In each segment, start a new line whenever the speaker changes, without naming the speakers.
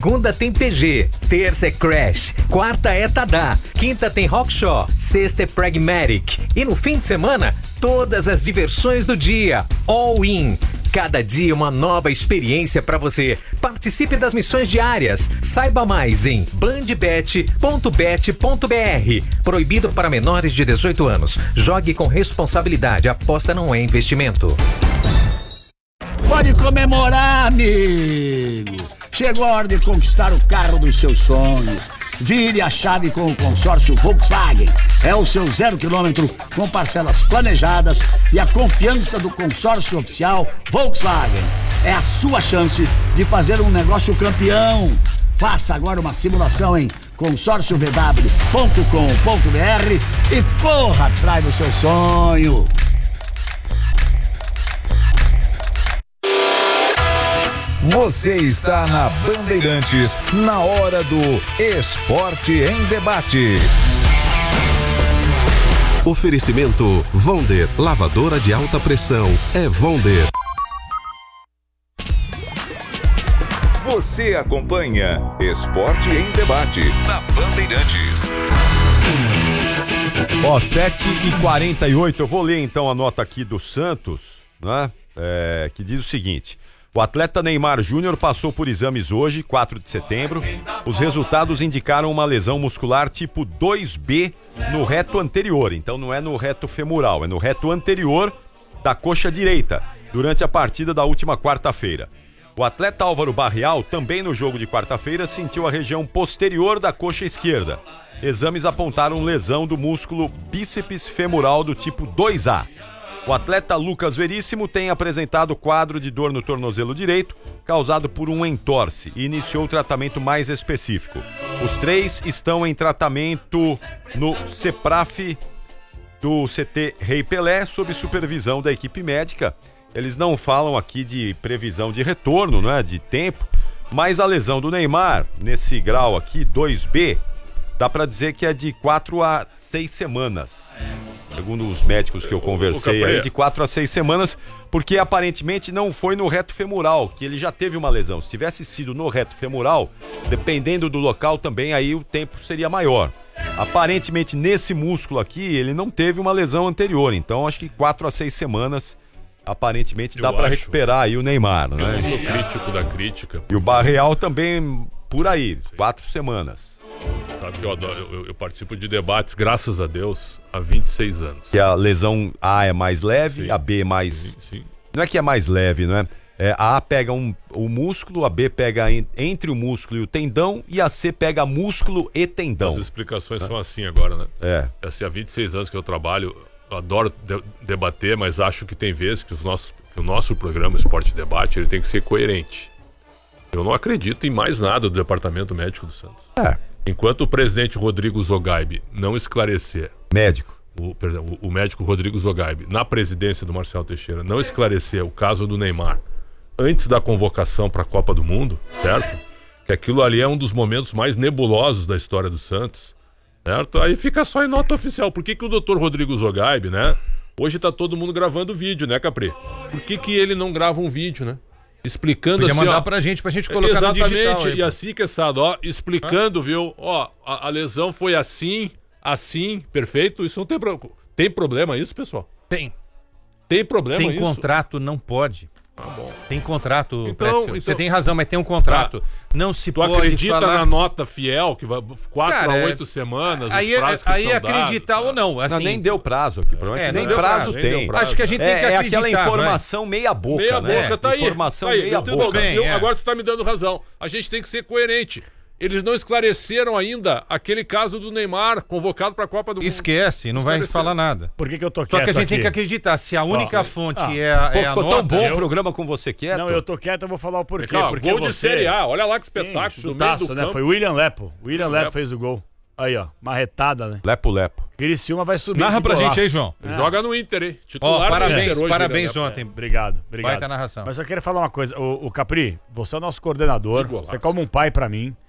segunda tem PG, terça é Crash, quarta é Tadá, quinta tem Rockshaw, sexta é Pragmatic e no fim de semana, todas as diversões do dia, all in. Cada dia uma nova experiência para você. Participe das missões diárias. Saiba mais em bandbet.bet.br. Proibido para menores de 18 anos. Jogue com responsabilidade. Aposta não é investimento.
Pode comemorar, amigo! Chegou a hora de conquistar o carro dos seus sonhos. Vire a chave com o consórcio Volkswagen. É o seu 0 km com parcelas planejadas e a confiança do consórcio oficial Volkswagen. É a sua chance de fazer um negócio campeão. Faça agora uma simulação em consórciovw.com.br e corra atrás do seu sonho.
Você está na Bandeirantes, na hora do Esporte em Debate.
Oferecimento Vonder, lavadora de alta pressão, é Vonder.
Você acompanha Esporte em Debate, na Bandeirantes.
7h48, eu vou ler então a nota aqui do Santos, né? Que diz o seguinte: o atleta Neymar Júnior passou por exames hoje, 4 de setembro. Os resultados indicaram uma lesão muscular tipo 2B no reto anterior. Então não é no reto femoral, é no reto anterior da coxa direita, durante a partida da última quarta-feira. O atleta Álvaro Barreal, também no jogo de quarta-feira, sentiu a região posterior da coxa esquerda. Exames apontaram lesão do músculo bíceps femoral do tipo 2A. O atleta Lucas Veríssimo tem apresentado quadro de dor no tornozelo direito, causado por um entorse, e iniciou o tratamento mais específico. Os três estão em tratamento no CEPRAF do CT Rei Pelé, sob supervisão da equipe médica. Eles não falam aqui de previsão de retorno, né, de tempo, mas a lesão do Neymar, nesse grau aqui, 2B, dá para dizer que é de 4 a 6 semanas. Segundo os médicos que eu conversei aí, de 4 a 6 semanas, porque aparentemente não foi no reto femoral, que ele já teve uma lesão. Se tivesse sido no reto femoral, dependendo do local também, aí o tempo seria maior. Aparentemente nesse músculo aqui, ele não teve uma lesão anterior, então acho que 4 a 6 semanas, aparentemente dá para recuperar aí o Neymar, né?
Eu sou crítico da crítica.
E o Barreal também por aí, 4 semanas.
Sabe que eu participo de debates, graças a Deus, há 26 anos.
Que a lesão A é mais leve, sim, a B é mais...
Sim.
Não é que é mais leve, não é? A pega o músculo, a B pega entre o músculo e o tendão, e a C pega músculo e tendão.
As explicações são assim agora, né?
Assim,
há 26 anos que eu trabalho, eu adoro debater, mas acho que tem vezes que o nosso programa Esporte Debate, ele tem que ser coerente. Eu não acredito em mais nada do Departamento Médico do Santos. Enquanto o presidente Rodrigo Zogaib não esclarecer... O médico Rodrigo Zogaib, na presidência do Marcelo Teixeira, não esclarecer o caso do Neymar antes da convocação para a Copa do Mundo, certo? Que aquilo ali é um dos momentos mais nebulosos da história do Santos, certo? Aí fica só em nota oficial. Por que o doutor Rodrigo Zogaib, né? Hoje tá todo mundo gravando vídeo, né, Capri? Por que ele não grava um vídeo, né? Explicando
podia
assim,
mandar pra gente colocar
exatamente,
no digital.
Exatamente, e assim, Queçado, explicando, viu? A lesão foi assim, perfeito? Isso não tem problema. Tem problema isso, pessoal?
Tem.
Tem problema isso?
Tem contrato, não pode.
Bom.
Tem contrato,
então,
você tem razão, mas tem um contrato. Não se pode falar...
Tu acredita na nota fiel, que vai 4 a 8 semanas,
aí,
os prazos que
aí
são
acreditar
dados,
ou não. Assim,
não, nem deu prazo aqui. Nem prazo tem.
Acho que a gente tem que acreditar.
É aquela informação meia boca,
meia
né?
boca, tá aí.
Informação
tá aí.
meia boca.
Bem, agora tu tá me dando razão. A gente tem que ser coerente. Eles não esclareceram ainda aquele caso do Neymar convocado para a Copa do Mundo.
Esquece, não vai falar nada.
Por que eu tô quieto?
Só que a gente
aqui?
tem que acreditar. Se a única fonte
ficou tão bom o programa com você quieto.
Não, eu tô quieto, eu vou falar o porquê.
Porque gol de Série A, olha lá que espetáculo.
Sim, chutaço, né? Foi o William Lepo. O William Lepo fez o gol. Aí, ó, marretada, né?
Lepo.
Criciúma vai subir.
Narra pra gente aí, João.
Joga no Inter, hein? Titular
parabéns ontem.
Obrigado.
Baita narração.
Mas eu quero falar uma coisa. O Capri, você é o nosso coordenador. Você é como um pai pra mim.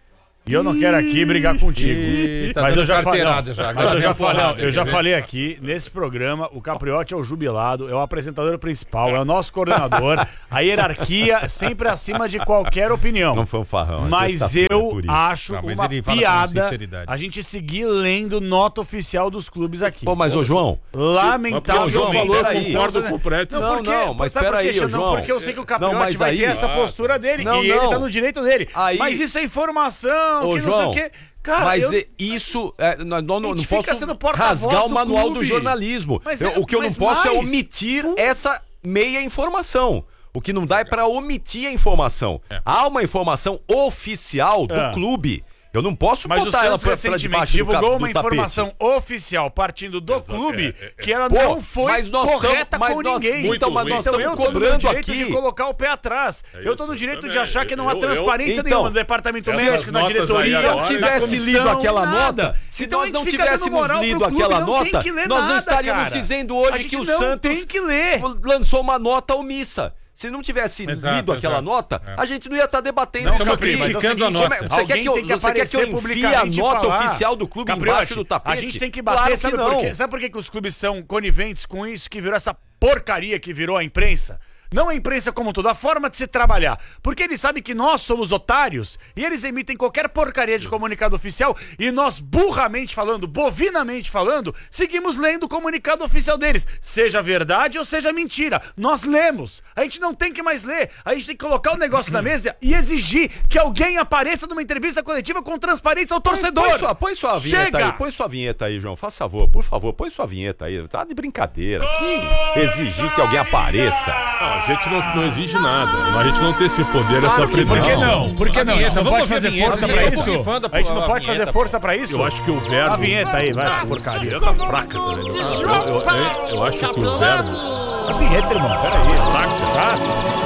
E eu não quero aqui brigar contigo.
Tá
mas
dando
eu já falei,
carteirada já.
mas eu já
Agora
falei, eu já falei aqui, nesse programa, o Capriotti é o jubilado, é o apresentador principal, é o nosso coordenador. A hierarquia sempre acima de qualquer opinião.
Não foi um farrão.
Mas eu acho
Não, mas
uma
ele fala com
piada
sinceridade.
a gente seguir lendo nota oficial dos clubes aqui.
Pô, mas ô João,
Lamentavelmente.
João falou, eu
Peraí.
concordo
com o Preto.
Não, mas
sabe por
peraí,
quê, Xandão?
João.
Porque eu sei que o
Não,
Capriotti
mas
vai
aí-
ter essa postura dele
Não,
e ele
não.
tá no direito dele.
Aí-
Mas isso é informação,
Ô,
que não
João,
sei o quê. Cara,
mas
eu...
isso, não
A gente
posso
fica sendo porta-voz
rasgar o
do
manual
clube.
do jornalismo.
Mas
O que eu não
mas
posso é
mais,
omitir essa meia informação. O que não dá é pra omitir a informação. Há uma informação oficial do clube. Eu não posso
Mas o
botar ela
Santos
pra
recentemente
debaixo
divulgou
do
uma
tapete.
informação oficial partindo do clube que ela
Pô,
não foi
mas nós
correta
tamo-
com
mas nós-
ninguém.
então, mas nós estamos
eu tô no
cobrando
direito
aqui.
de colocar o pé atrás. Eu tô no
isso,
direito
também.
de achar que não há
Eu-
transparência
então,
nenhuma no departamento
essas
médico, na
notas
diretoria,
aí
Se
agora,
não tivesse
na comissão,
lido aquela
nada.
nota, se
Então a
nós
gente
não
fica dando
tivéssemos
moral pro
lido
clube,
aquela
não tem
nota,
que ler
nós não
nada,
estaríamos
cara.
dizendo
A
hoje
gente
que o
não
Santos
tem que ler.
lançou uma nota omissa. Se não tivesse
Exato,
lido aquela
exato.
nota, a gente não ia estar debatendo
Não,
isso
estamos
aqui.
criticando a nota.
Você quer
Alguém
que eu,
tem que
você quer que eu
aparecer
enfie a
publicamente e
nota
falar.
oficial do clube
Capriotti,
embaixo do tapete?
A gente tem que bater,
Claro que
sabe
não.
por quê? Sabe por que os clubes são coniventes com isso, que virou essa porcaria que virou a imprensa? Não a imprensa como um todo, a forma de se trabalhar. Porque eles sabem que nós somos otários e eles emitem qualquer porcaria de comunicado oficial e nós, burramente falando, bovinamente falando, seguimos lendo o comunicado oficial deles. Seja verdade ou seja mentira. Nós lemos. A gente não tem que mais ler. A gente tem que colocar o negócio na mesa e exigir que alguém apareça numa entrevista coletiva com transparência ao torcedor.
Põe sua vinheta
Chega!
aí, põe sua vinheta aí, João. Faz favor, por favor, põe sua vinheta aí. Tá de brincadeira. Que exigir que alguém apareça.
A gente não exige nada. A gente não tem esse poder, essa
Por que não? Por que não? A gente não
vamos
pode
fazer
fazer
vinheta,
força
você
pra
tá
isso?
borrifando
A gente não
a
pode
vinheta,
fazer força pra isso?
Eu acho que o verbo...
A vinheta aí, vai, essa porcaria.
Vinheta fraca também. Eu acho que o verbo...
A vinheta, irmão, peraí.
Fraca.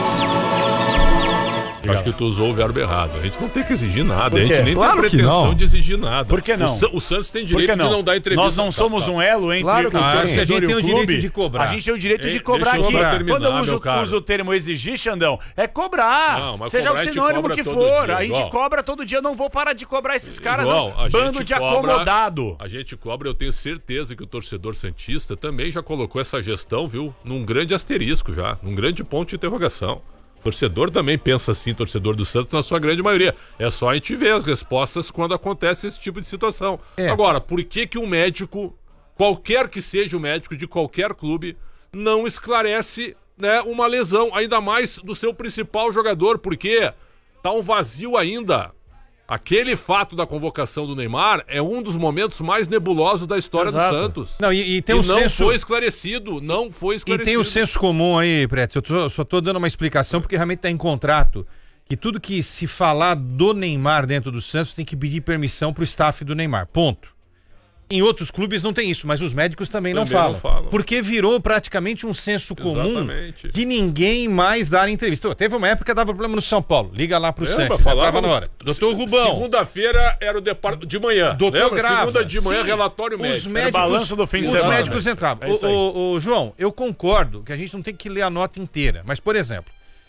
Eu acho que tu usou o verbo errado. A gente não tem que exigir nada. A
quê?
gente nem
Claro
tem
que
pretensão
não.
de exigir nada.
Por que não?
O Santos tem
Por
direito
que
de não dar entrevista.
Nós não somos um elo entre
Claro que
o
não.
torcedor
A gente
e
tem o
clube.
direito de cobrar.
A gente tem o direito de
Ei,
cobrar
deixa
aqui.
eu terminar,
Quando eu
meu caro.
uso o termo exigir, Xandão, é cobrar.
Não, mas
Seja
cobrar
o
a gente
sinônimo
cobra
que
todo
for.
dia,
A gente
igual.
cobra todo dia. Eu não vou parar de cobrar esses caras.
Igual,
não.
a
Bando
gente
de
cobra-
acomodado.
A gente cobra, eu tenho certeza que o torcedor santista também já colocou essa gestão, viu? Num grande asterisco já, num grande ponto de interrogação. Torcedor também pensa assim, torcedor do Santos, na sua grande maioria. É só a gente ver as respostas quando acontece esse tipo de situação. Agora, por que um médico, qualquer que seja o médico de qualquer clube, não esclarece, né, uma lesão, ainda mais do seu principal jogador? Porque tá um vazio ainda. Aquele fato da convocação do Neymar é um dos momentos mais nebulosos da história
Exato.
do Santos.
Não, e tem
E
um
não
senso...
foi esclarecido, não foi
E
esclarecido.
tem o senso comum aí, Preto. Só tô dando uma explicação porque realmente tá em contrato que tudo que se falar do Neymar dentro do Santos tem que pedir permissão pro staff do Neymar. Ponto. Em outros clubes não tem isso, mas os médicos também não
Também não
falam.
falam.
Porque virou praticamente um senso comum
Exatamente.
de ninguém mais dar entrevista. Teve uma época que dava problema no São Paulo. Liga lá pro Santos.
falava
Entrava na hora. Doutor Rubão.
Segunda-feira era o de manhã.
Doutor
Lembra?
Grava.
Segunda de manhã,
Sim.
relatório médico.
Os médicos,
balanço do fim de
os
semana.
médicos entravam.
É isso aí.
Ô, João, eu concordo que a gente não tem que ler a nota inteira. Mas, por exemplo,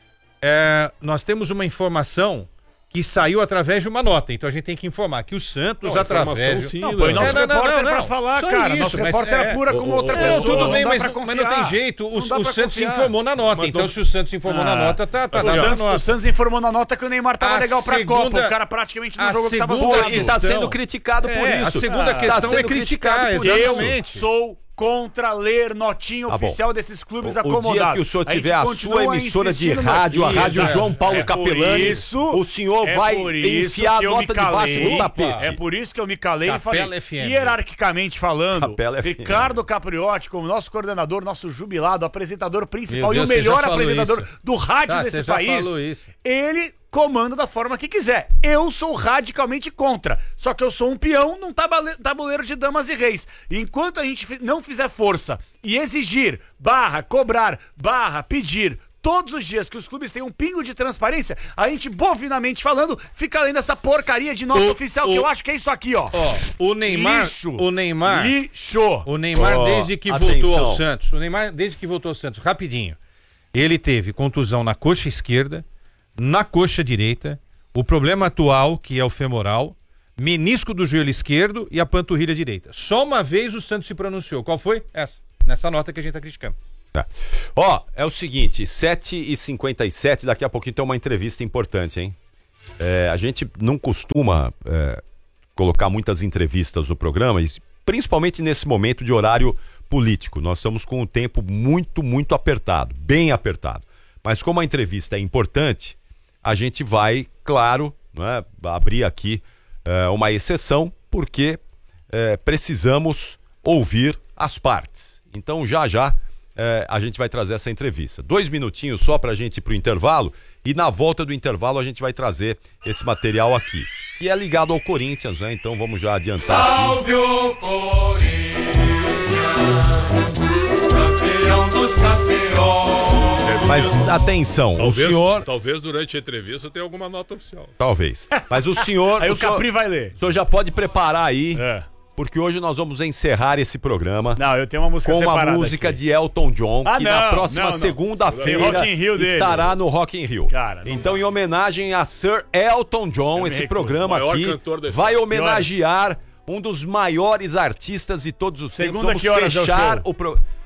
nós temos uma informação que saiu através de uma nota. Então a gente tem que informar que o Santos,
Não,
através
informação,
de...
sim,
Não, põe
Léo.
nosso
Não,
repórter
não,
pra
não.
falar,
Só
cara.
isso,
Nosso
mas
repórter apura como outra
Não,
pessoa.
tudo bem,
dá
mas
pra
não tem
confiar.
jeito.
Não dá
O
pra
Santos
confiar.
informou na nota.
Mas
Então,
não-
se o Santos informou na nota, tá
O
na
Santos,
nota.
o Santos informou na nota que o Neymar tava
A
legal pra
segunda-
Copa. O cara praticamente não
a
jogou que tava
segunda
zoado.
E tá
questão-
sendo criticado por
A
isso.
segunda
Tá
questão é
sendo
criticar,
criticado por
exatamente.
Eu sou contra ler notinha
Tá bom.
oficial desses clubes
O
acomodados.
dia que o senhor
A gente
tiver a
continua
sua emissora de
insistindo
rádio, a
aqui.
Rádio
Exato.
João Paulo
É por
Capelani,
isso-
o senhor
é
vai
por isso
enfiar a
que eu
nota
me
debaixo
calei.
do tapete.
É por isso que eu me calei e
Capela
falei,
FM.
hierarquicamente falando,
Capela FM.
Ricardo Capriotti, como nosso coordenador, nosso jubilado, apresentador principal
Meu Deus,
e o
você já
melhor
falou
apresentador
isso.
do rádio
Tá,
desse
você já
país,
falou isso.
ele comanda da forma que quiser. Eu sou radicalmente contra. Só que eu sou um peão num tabuleiro de damas e reis. E enquanto a gente não fizer força e exigir, cobrar, pedir todos os dias que os clubes tenham um pingo de transparência, a gente, bovinamente falando, fica lendo essa porcaria de nota oficial, que eu acho que é isso aqui, ó.
O Neymar...
Lixo.
O Neymar...
Lixo.
O Neymar,
Ó,
desde que
atenção.
voltou ao Santos, rapidinho, ele teve contusão na coxa esquerda, na coxa direita, o problema atual, que é o femoral, menisco do joelho esquerdo e a panturrilha direita. Só uma vez o Santos se pronunciou. Qual foi? Essa. Nessa nota que a gente tá criticando.
Ó, é o seguinte, 7h57, daqui a pouquinho tem uma entrevista importante, hein? A gente não costuma colocar muitas entrevistas no programa, principalmente nesse momento de horário político. Nós estamos com um tempo muito apertado, bem apertado. Mas como a entrevista é importante, a gente vai, claro, né, abrir aqui uma exceção, porque precisamos ouvir as partes. Então já a gente vai trazer essa entrevista. 2 minutinhos só pra gente ir pro intervalo, e na volta do intervalo a gente vai trazer esse material aqui, que é ligado ao Corinthians, né? Então vamos já adiantar.
Salve o Corinthians, campeão dos campeões.
Mas atenção,
Talvez,
o senhor...
Talvez durante a entrevista tenha alguma nota oficial.
Talvez. Mas o senhor...
Aí o Capri vai ler.
O senhor já pode preparar aí, porque hoje nós vamos encerrar esse programa.
Não, eu tenho uma música
com
separada
uma música
aqui
de Elton John, que na
não,
próxima
não.
segunda-feira
Rock in Rio dele.
estará no Rock in Rio.
Cara,
então, em homenagem a Sir Elton John, esse programa
Maior
aqui
cantor da
vai
história.
homenagear um dos maiores artistas de todos os tempos.
Segunda,
Vamos
que horas é o
fechar
show?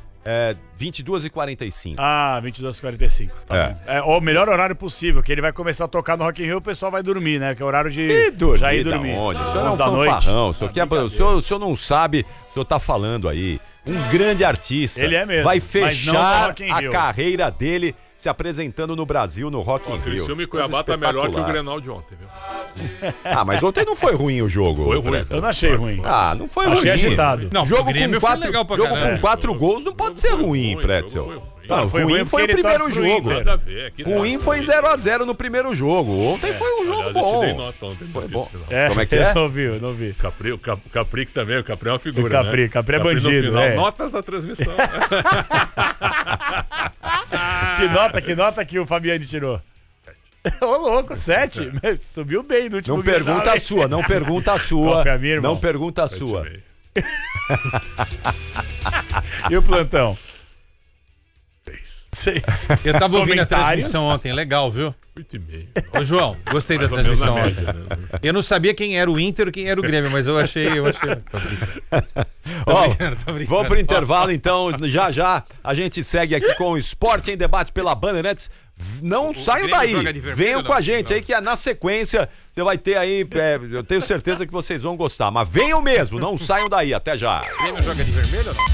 22h45.
Ah, 22h45. Tá bom. O melhor horário possível, que ele vai começar a tocar no Rock in Rio, o pessoal vai dormir, né? Que é o horário de já ir dormir.
Onde? O senhor é
11
um
da noite.
fanfarrão, o senhor não sabe, o senhor tá falando aí. Um grande artista.
Ele é mesmo,
vai
mas não no
fechar
Rock in
a
Rio.
carreira dele se apresentando no Brasil, no Rock in Rio.
Criciúma e Cuiabá tá melhor que o Grenal de ontem, viu?
Ah, mas ontem não foi ruim o jogo.
Foi ruim.
Eu não achei ruim.
Ah, não foi
Achei
ruim.
agitado.
Não,
Jogo
o Grêmio
com
foi
4
legal pra
jogo
caralho.
com 4 gols não pode ser ruim,
Jogo
Pretzel.
foi ruim.
Não,
foi
ruim
ruim
foi o
porque ele
primeiro
torce pro
jogo.
Inter.
Nada a ver. Aqui
Ruim foi 0x0 no primeiro jogo. Ontem foi um jogo
Aliás, eu te dei
bom.
nota ontem.
Foi
no
bom.
final.
Como é que é?
Não vi.
O Capri que também, o Capri é uma figura,
O Capri é bandido,
no final,
é.
notas da transmissão.
Que nota que o Fabiani tirou? Ô, louco, 7. Subiu bem no último
Não pergunta
Grenal,
a sua, não pergunta a sua.
Qual foi a minha, irmão?
Não pergunta a sua.
E o plantão?
6.
6.
Eu tava ouvindo a
Comentários?
transmissão ontem, legal, viu?
8,5.
Ô, João, gostei da
Mais ou menos
transmissão
na
ontem.
média, né?
Eu não sabia quem era o Inter e quem era o Grêmio, mas eu achei. Tô brincando.
Ó,
tô brincando.
vamos pro intervalo então, já a gente segue aqui com o Esporte em Debate pela Bandeirantes. Não saiam
Grêmio
daí,
joga de vermelho
venham
ou
com a
não?
gente aí que na sequência você vai ter aí, eu tenho certeza que vocês vão gostar, mas venham mesmo, não saiam daí, até já.
O Grêmio joga de vermelho ou não?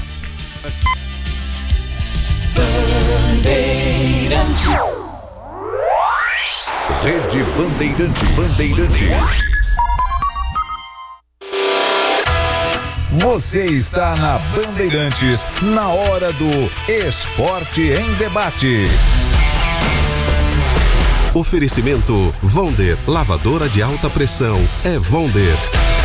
Rede Bandeirantes. Você está na Bandeirantes, na hora do Esporte em Debate.
Oferecimento Vonder, lavadora de alta pressão. É Vonder.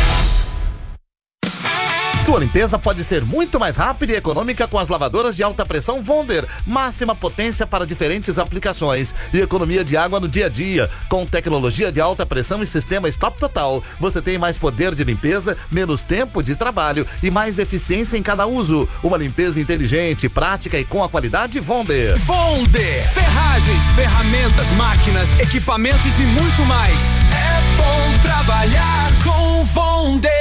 Sua limpeza pode ser muito mais rápida e econômica com as lavadoras de alta pressão Vonder. Máxima potência para diferentes aplicações e economia de água no dia a dia. Com tecnologia de alta pressão e sistema Stop Total, você tem mais poder de limpeza, menos tempo de trabalho e mais eficiência em cada uso. Uma limpeza inteligente, prática e com a qualidade Vonder.
Vonder, ferragens, ferramentas, máquinas, equipamentos e muito mais. É bom trabalhar com Vonder.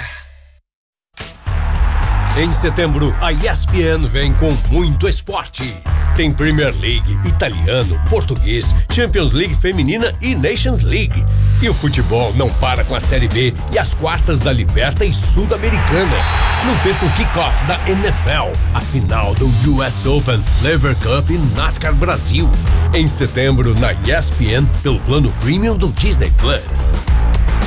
Em setembro, a ESPN vem com muito esporte. Tem Premier League, italiano, português, Champions League feminina e Nations League. E o futebol não para com a Série B e as quartas da Liberta e Sul-Americana. Não perca o kickoff da NFL, a final do US Open, Lever Cup e NASCAR Brasil. Em setembro, na ESPN, pelo plano Premium do Disney Plus.